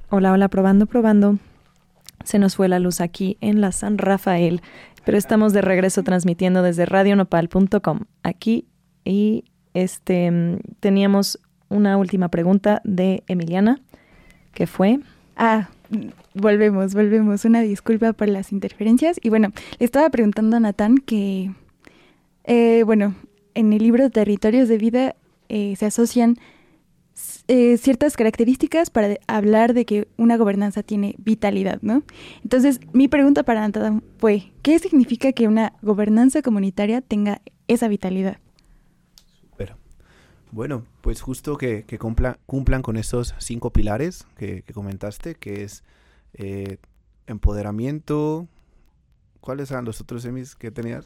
Hola, hola, probando, probando. Se nos fue la luz aquí en la San Rafael, pero estamos de regreso transmitiendo desde radionopal.com. Aquí y teníamos una última pregunta de Emiliana, que fue... Volvemos. Una disculpa por las interferencias. Y bueno, le estaba preguntando a Natán que, en el libro Territorios de Vida se asocian ciertas características para hablar de que una gobernanza tiene vitalidad, ¿no? Entonces, mi pregunta para Natán fue, ¿qué significa que una gobernanza comunitaria tenga esa vitalidad? Súper. Bueno, pues justo que cumplan con esos 5 pilares que comentaste, que es empoderamiento. ¿Cuáles eran los otros semis que tenías?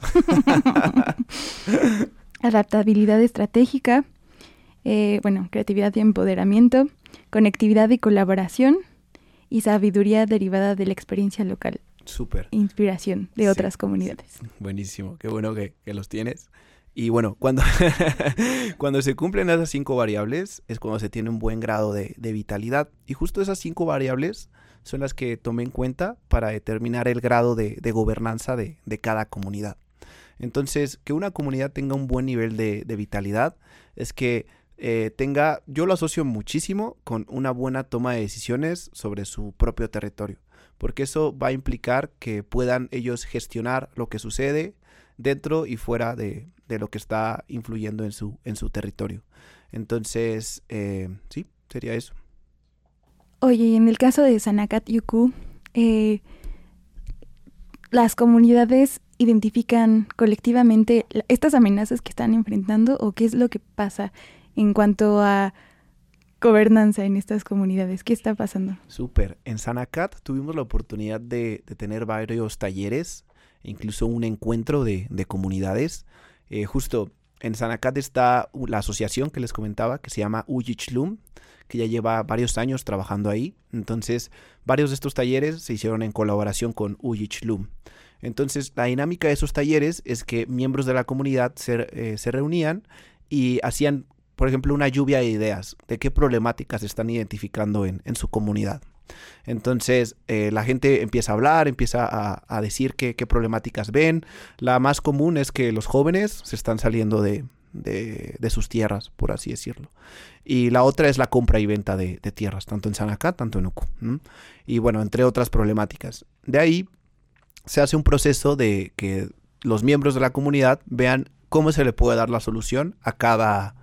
Adaptabilidad estratégica, creatividad y empoderamiento, conectividad y colaboración y sabiduría derivada de la experiencia local. Súper. Inspiración de otras comunidades. Buenísimo, qué bueno que los tienes. Y bueno, cuando se cumplen esas 5 variables es cuando se tiene un buen grado de vitalidad. Y justo esas 5 variables son las que tomé en cuenta para determinar el grado de gobernanza de cada comunidad. Entonces, que una comunidad tenga un buen nivel de vitalidad es que yo lo asocio muchísimo con una buena toma de decisiones sobre su propio territorio, porque eso va a implicar que puedan ellos gestionar lo que sucede dentro y fuera de lo que está influyendo en su territorio. Entonces, sí, sería eso. Oye, y en el caso de Sanakat Yuku, ¿las comunidades identifican colectivamente estas amenazas que están enfrentando o qué es lo que pasa en cuanto a gobernanza en estas comunidades? ¿Qué está pasando? Súper. En Sanakat tuvimos la oportunidad de tener varios talleres, incluso un encuentro de comunidades. Justo en Sanakat está la asociación que les comentaba, que se llama Uyichlum, que ya lleva varios años trabajando ahí. Entonces, varios de estos talleres se hicieron en colaboración con Uyichlum. Entonces, la dinámica de esos talleres es que miembros de la comunidad se reunían y hacían, por ejemplo, una lluvia de ideas de qué problemáticas están identificando en su comunidad. Entonces, la gente empieza a hablar, empieza a decir qué problemáticas ven. La más común es que los jóvenes se están saliendo de sus tierras, por así decirlo. Y la otra es la compra y venta de tierras, tanto en Sanakat, tanto en Uku. Y bueno, entre otras problemáticas. De ahí se hace un proceso de que los miembros de la comunidad vean cómo se le puede dar la solución a cada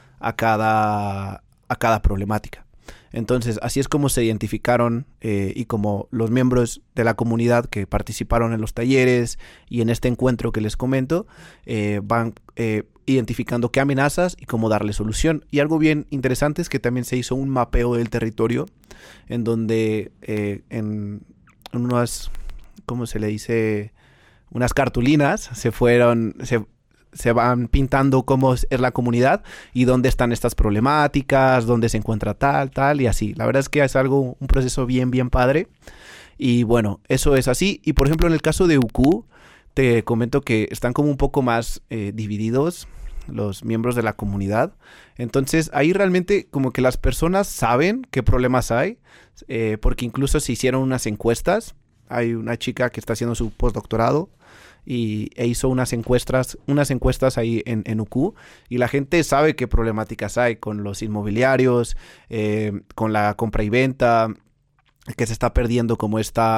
problemática. Entonces, así es como se identificaron y como los miembros de la comunidad que participaron en los talleres y en este encuentro que les comento van identificando qué amenazas y cómo darle solución. Y algo bien interesante es que también se hizo un mapeo del territorio en donde en unas, ¿cómo se le dice? Unas cartulinas se van pintando cómo es la comunidad y dónde están estas problemáticas, dónde se encuentra tal y así. La verdad es que es un proceso bien padre. Y bueno, eso es así. Y por ejemplo, en el caso de Uku, te comento que están como un poco más divididos los miembros de la comunidad. Entonces, ahí realmente como que las personas saben qué problemas hay, porque incluso se hicieron unas encuestas. Hay una chica que está haciendo su postdoctorado e hizo unas encuestas ahí en UQ, y la gente sabe qué problemáticas hay con los inmobiliarios, con la compra y venta, que se está perdiendo como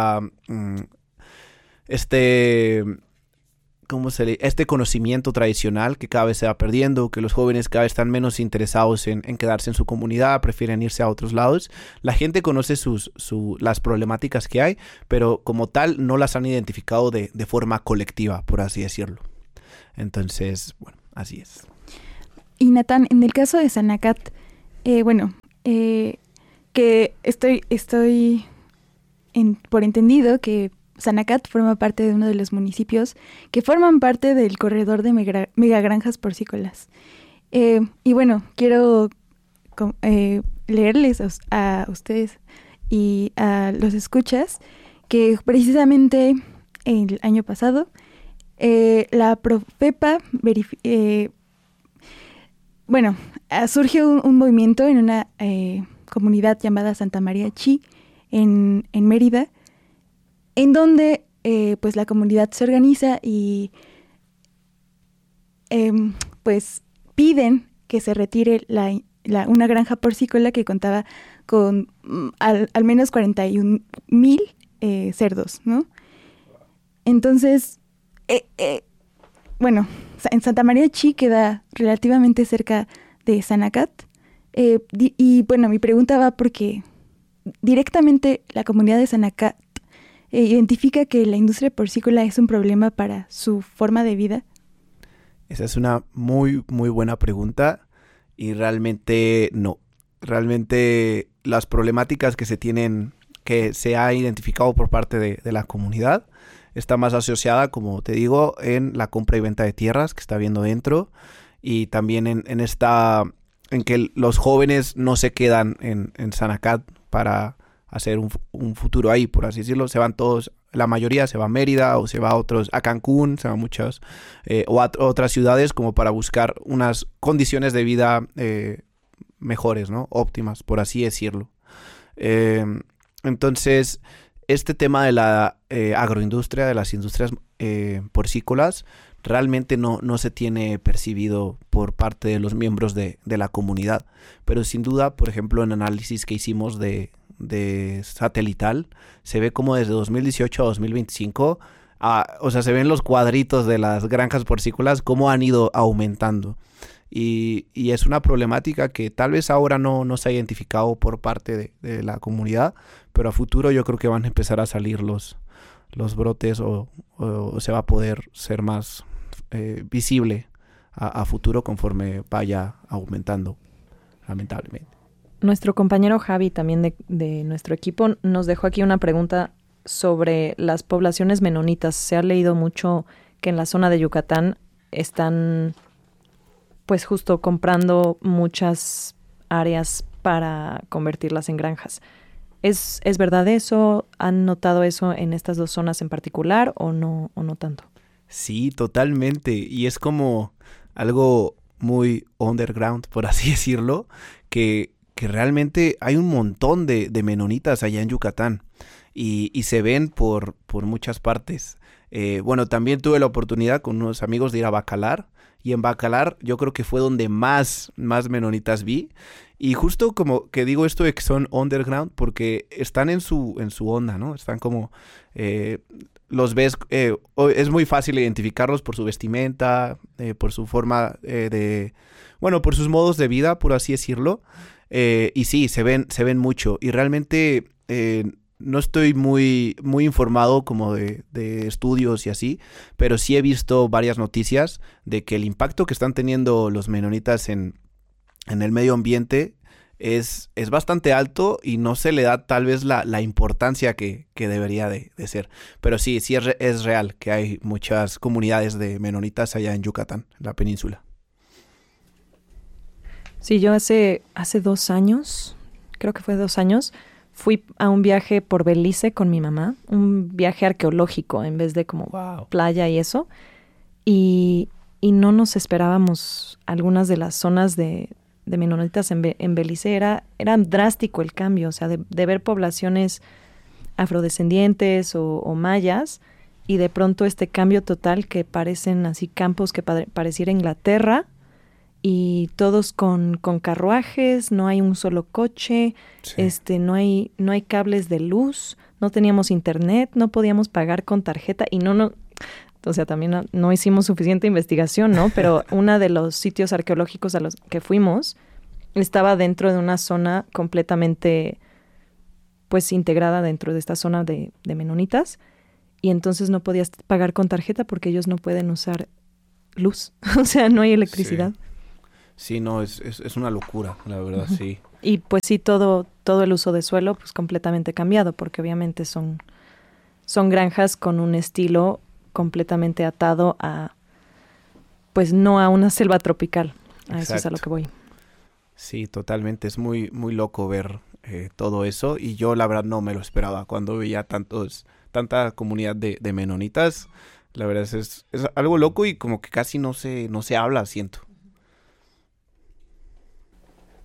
este conocimiento tradicional que cada vez se va perdiendo, que los jóvenes cada vez están menos interesados en quedarse en su comunidad, prefieren irse a otros lados. La gente conoce las problemáticas que hay, pero como tal no las han identificado de forma colectiva, por así decirlo. Entonces, bueno, así es. Y Natán, en el caso de Sanakat, que estoy por entendido que Sanakat forma parte de uno de los municipios que forman parte del corredor de megagranjas porcícolas. Y bueno, quiero leerles a ustedes y a los escuchas que precisamente el año pasado la Profepa surge un movimiento en una comunidad llamada Santa María Chi, en Mérida, en donde pues la comunidad se organiza y pues piden que se retire una granja porcícola que contaba con al menos 41,000 cerdos, ¿no? Entonces, bueno, en Santa María Chi queda relativamente cerca de Sanacat. Y bueno, mi pregunta va porque directamente la comunidad de Sanacat identifica que la industria porcícola es un problema para su forma de vida. Esa es una muy, muy buena pregunta y realmente no. Realmente las problemáticas que se ha identificado por parte de la comunidad está más asociada, como te digo, en la compra y venta de tierras que está habiendo dentro y también en que los jóvenes no se quedan en Sanacat para hacer un futuro ahí, por así decirlo. Se van todos, la mayoría se va a Mérida o se va a Cancún, se van muchas o a otras ciudades como para buscar unas condiciones de vida mejores, ¿no? Óptimas, por así decirlo. Entonces, este tema de la agroindustria, de las industrias porcícolas, realmente no se tiene percibido por parte de los miembros de la comunidad. Pero sin duda, por ejemplo, en análisis que hicimos de satelital, se ve como desde 2018 a 2025, o sea, se ven los cuadritos de las granjas porcícolas cómo han ido aumentando. Y es una problemática que tal vez ahora no se ha identificado por parte de la comunidad, pero a futuro yo creo que van a empezar a salir los brotes o se va a poder ser más visible a futuro conforme vaya aumentando, lamentablemente. Nuestro compañero Javi, también de nuestro equipo, nos dejó aquí una pregunta sobre las poblaciones menonitas. Se ha leído mucho que en la zona de Yucatán están pues justo comprando muchas áreas para convertirlas en granjas. ¿Es verdad eso? ¿Han notado eso en estas dos zonas en particular o no tanto? Sí, totalmente. Y es como algo muy underground, por así decirlo, que realmente hay un montón de menonitas allá en Yucatán y se ven por muchas partes. Bueno, también tuve la oportunidad con unos amigos de ir a Bacalar, y en Bacalar yo creo que fue donde más menonitas vi. Y justo como que digo esto de que son underground porque están en su onda, ¿no? Están como... los ves... es muy fácil identificarlos por su vestimenta, por su forma bueno, por sus modos de vida, por así decirlo. Y sí, se ven mucho. Y realmente no estoy muy informado como de estudios y así, pero sí he visto varias noticias de que el impacto que están teniendo los menonitas en el medio ambiente es bastante alto y no se le da tal vez la importancia que debería de ser. Pero sí es real que hay muchas comunidades de menonitas allá en Yucatán, en la península. Sí, yo hace 2 años, creo que fue 2 años, fui a un viaje por Belice con mi mamá, un viaje arqueológico en vez de como playa y eso, y no nos esperábamos algunas de las zonas de menonitas en Belice. Era drástico el cambio, o sea, de ver poblaciones afrodescendientes o mayas, y de pronto este cambio total que parecen así campos que pareciera Inglaterra, y todos con carruajes, no hay un solo coche, sí. No hay cables de luz, no teníamos internet, no podíamos pagar con tarjeta y o sea, también no hicimos suficiente investigación, ¿no? Pero uno de los sitios arqueológicos a los que fuimos estaba dentro de una zona completamente, pues, integrada dentro de esta zona de menonitas, y entonces no podías pagar con tarjeta porque ellos no pueden usar luz, o sea, no hay electricidad. Sí, no, es una locura, la verdad, sí. Y pues sí, todo el uso de suelo, pues completamente cambiado, porque obviamente son granjas con un estilo completamente atado a, pues no a una selva tropical. A eso es a lo que voy. Sí, totalmente. Es muy, muy loco ver todo eso. Y yo la verdad no me lo esperaba. Cuando veía tanta comunidad de menonitas, la verdad es algo loco y como que casi no se habla, siento.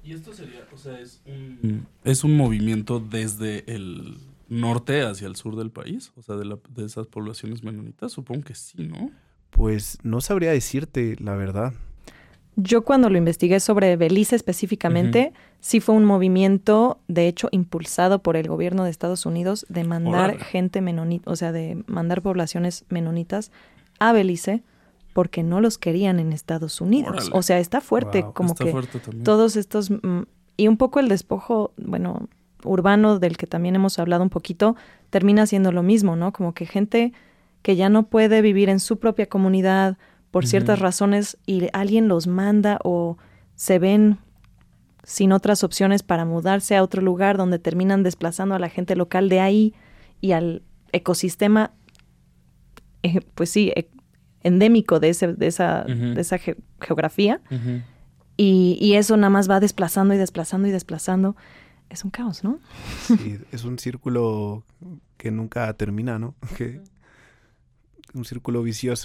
Y esto sería, o sea, es un movimiento desde el norte hacia el sur del país, o sea, de esas poblaciones menonitas, supongo que sí, ¿no? Pues no sabría decirte la verdad. Yo cuando lo investigué sobre Belice específicamente, sí fue un movimiento, de hecho, impulsado por el gobierno de Estados Unidos de mandar gente menonita, o sea, de mandar poblaciones menonitas a Belice porque no los querían en Estados Unidos. Órale. O sea, está fuerte, como está que fuerte también. todos estos... y un poco el despojo, bueno, urbano del que también hemos hablado un poquito, termina siendo lo mismo, ¿no? Como que gente que ya no puede vivir en su propia comunidad por ciertas razones y alguien los manda o se ven sin otras opciones para mudarse a otro lugar donde terminan desplazando a la gente local de ahí y al ecosistema, pues sí, endémico de esa geografía. Y eso nada más va desplazando y desplazando y desplazando. Es un caos, ¿no? Sí, es un círculo que nunca termina, ¿no? Un círculo vicioso.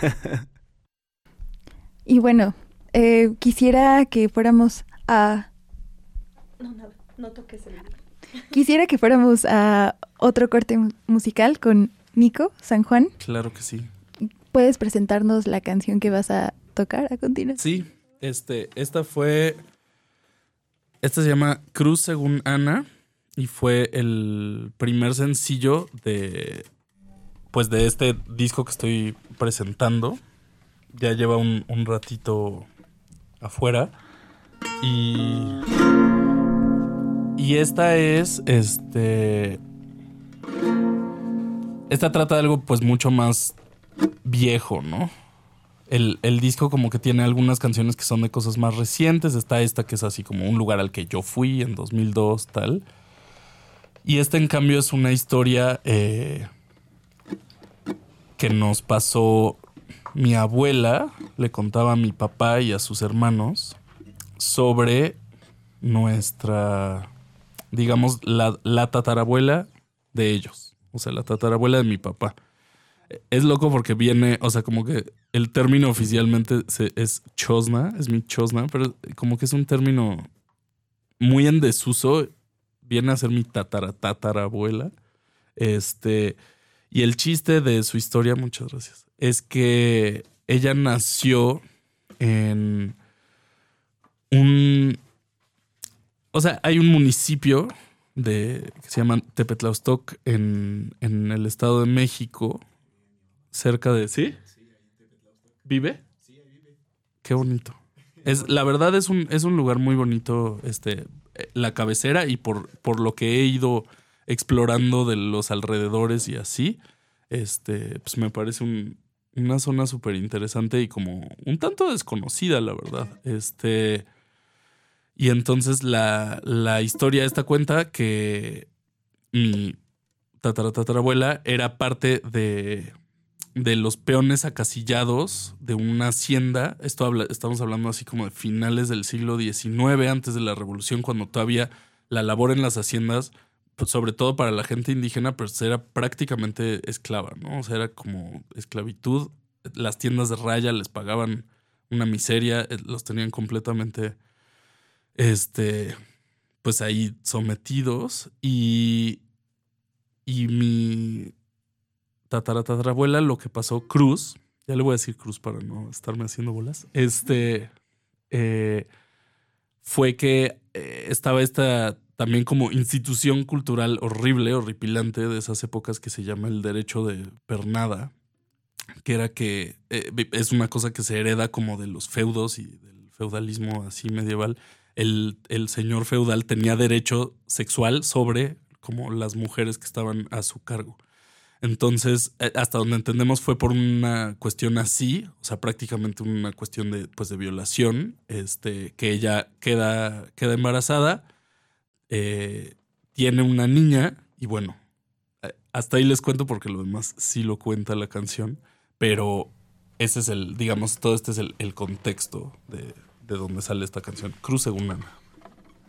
Y bueno, quisiera que fuéramos a... No, nada, no toques el libro. Quisiera que fuéramos a otro corte musical con Nico San Juan. Claro que sí. ¿Puedes presentarnos la canción que vas a tocar a continuación? Sí, esta se llama Cruz según Ana y fue el primer sencillo de este disco que estoy presentando. Ya lleva un ratito afuera y esta trata de algo pues mucho más viejo, ¿no? El disco como que tiene algunas canciones que son de cosas más recientes. Está esta que es así como un lugar al que yo fui en 2002, tal. Y en cambio es una historia que nos pasó mi abuela, le contaba a mi papá y a sus hermanos sobre nuestra, digamos, la tatarabuela de ellos. O sea, la tatarabuela de mi papá. Es loco porque viene, o sea, como que el término oficialmente es chosna, es mi chosna, pero como que es un término muy en desuso. Viene a ser mi tatarabuela. Y el chiste de su historia, muchas gracias, es que ella nació en hay un municipio que se llama Tepetlaustoc en el Estado de México, cerca de... ¿Sí? ¿Vive? Sí, ahí vive. Qué bonito. La verdad es un lugar muy bonito, la cabecera, y por lo que he ido explorando de los alrededores y así, pues me parece una zona súper interesante y como un tanto desconocida, la verdad. Y entonces la historia esta cuenta que mi tatarabuela era parte de los peones acasillados de una hacienda. Estamos hablando así como de finales del siglo XIX, antes de la Revolución, cuando todavía la labor en las haciendas, pues sobre todo para la gente indígena, pues era prácticamente esclava, ¿no? O sea, era como esclavitud. Las tiendas de raya les pagaban una miseria, los tenían completamente, pues ahí sometidos. Y mi tatarabuela, lo que pasó, Cruz, ya le voy a decir Cruz para no estarme haciendo bolas, fue que estaba esta también como institución cultural horrible, horripilante de esas épocas que se llama el derecho de pernada, que era que es una cosa que se hereda como de los feudos y del feudalismo así medieval. El señor feudal tenía derecho sexual sobre como las mujeres que estaban a su cargo. Entonces, hasta donde entendemos fue por una cuestión así, o sea, prácticamente una cuestión de violación, que ella queda embarazada, tiene una niña y bueno, hasta ahí les cuento porque lo demás sí lo cuenta la canción, pero ese es digamos, todo este es el contexto de donde sale esta canción, Cruz según Ana.